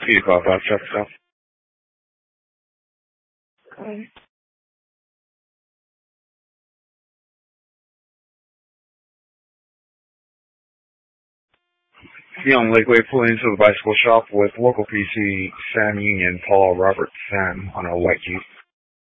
Speak off that stuff. Okay. Young Lakeway pulled into the bicycle shop with local PC Sam Union, Paul Robert Sam on a white Jeep.